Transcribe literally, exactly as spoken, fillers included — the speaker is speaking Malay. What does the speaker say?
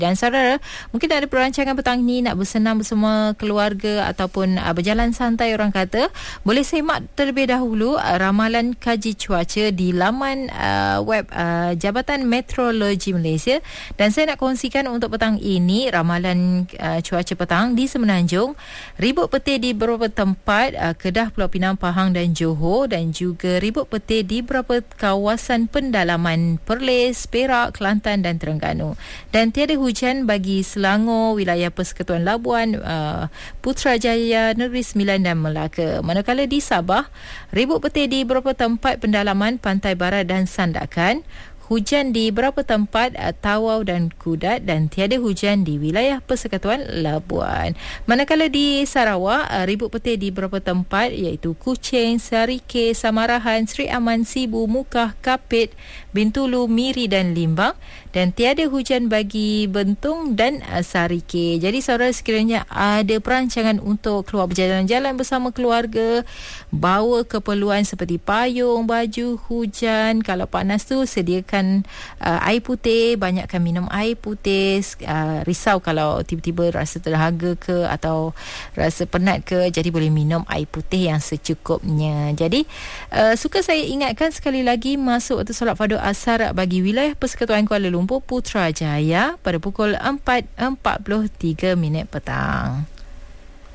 Dan saudara, mungkin ada perancangan petang ni nak bersenam bersama keluarga ataupun uh, berjalan santai orang kata, boleh semak terlebih dahulu uh, ramalan kaji cuaca di laman uh, web uh, Jabatan Meteorologi Malaysia. Dan saya nak kongsikan untuk petang ini ramalan uh, cuaca petang di Semenanjung, ribut petir di beberapa tempat, uh, Kedah, Pulau Pinang, Pahang dan Johor, dan juga ribut petir di beberapa kawasan pendalaman Perlis, Perak, Kelantan dan Terengganu. Dan tiada hujan bagi Selangor, wilayah Persekutuan Labuan, uh, Putrajaya, Negeri Sembilan dan Melaka. Manakala di Sabah, ribut petir di beberapa tempat pendalaman Pantai Barat dan Sandakan, hujan di beberapa tempat uh, Tawau dan Kudat, dan tiada hujan di wilayah Persekutuan Labuan. Manakala di Sarawak, uh, ribut petir di beberapa tempat iaitu Kuching, Sarike, Samarahan, Sri Aman, Sibu, Mukah, Kapit, Bintulu, Miri dan Limbang, dan tiada hujan bagi Bentung dan uh, Sarike. Jadi saudara, sekiranya ada perancangan untuk keluar berjalan-jalan bersama keluarga, bawa keperluan seperti payung, baju hujan. Kalau panas tu sediakan Uh, air putih, banyakkan minum air putih. uh, Risau kalau tiba-tiba rasa terdahaga ke atau rasa penat ke, jadi boleh minum air putih yang secukupnya. Jadi uh, suka saya ingatkan sekali lagi, masuk waktu solat fardu asar bagi wilayah Persekutuan Kuala Lumpur Putrajaya pada pukul empat empat puluh tiga minit petang.